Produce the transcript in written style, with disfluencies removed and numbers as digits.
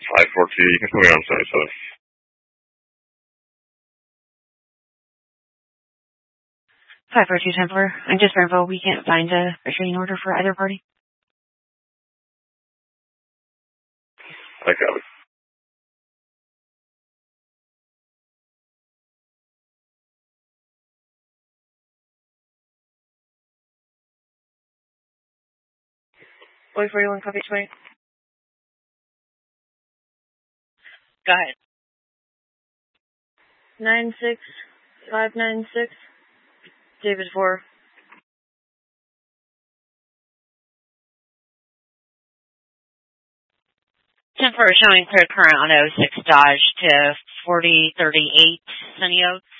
542, you can put me on 77. 542 Templar. I'm just for info. We can't find a restraining order for either party. I got it. Boy 41, copy 20. Go ahead. 96596. David 4. Templar showing clear current on 06 Dodge to 4038 Sunny Oaks.